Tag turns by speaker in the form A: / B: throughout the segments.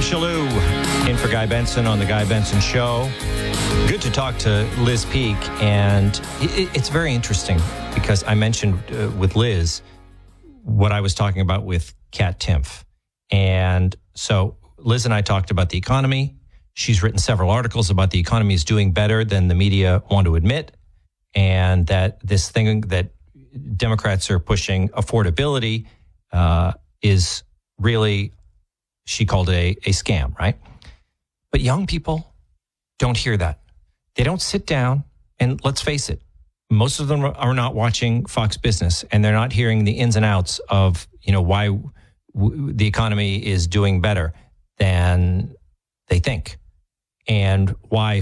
A: Shalhoub in for Guy Benson on The Guy Benson Show. Good to talk to Liz Peek, and it's very interesting because I mentioned with Liz what I was talking about with Kat Timpf. And so Liz and I talked about the economy. She's written several articles about the economy is doing better than the media want to admit, and that this thing that Democrats are pushing, affordability, is really, she called it a scam, right? But young people don't hear that. They don't sit down, and let's face it, most of them are not watching Fox Business, and they're not hearing the ins and outs of, why the economy is doing better than they think, and why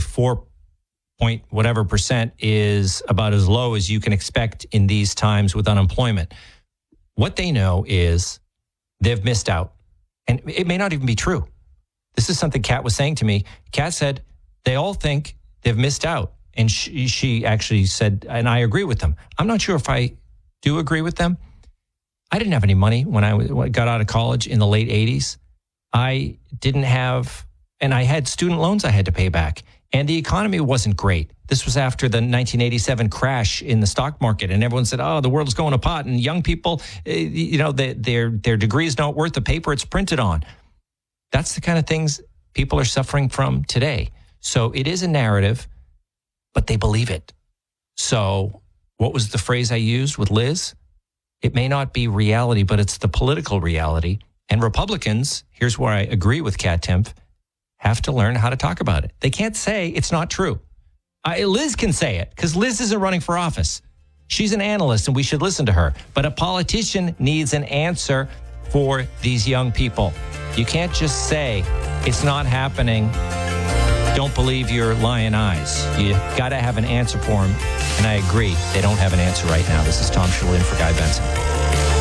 A: 4% is about as low as you can expect in these times with unemployment. What they know is they've missed out, and it may not even be true. This is something Kat was saying to me. Kat said they all think they've missed out. And she actually said, and I agree with them. I'm not sure if I do agree with them. I didn't have any money when I got out of college in the late 80s. I didn't have, and I had student loans I had to pay back. And the economy wasn't great. This was after the 1987 crash in the stock market. And everyone said, the world is going to pot. And young people, their degrees not worth the paper it's printed on. That's the kind of things people are suffering from today. So it is a narrative, but they believe it. So what was the phrase I used with Liz? It may not be reality, but it's the political reality. And Republicans, here's where I agree with Kat Timpf, have to learn how to talk about it. They can't say it's not true. Liz can say it because Liz isn't running for office. She's an analyst and we should listen to her. But a politician needs an answer for these young people. You can't just say it's not happening. Don't believe your lying eyes. You got to have an answer for them. And I agree, they don't have an answer right now. This is Tom Shalhoub for Guy Benson.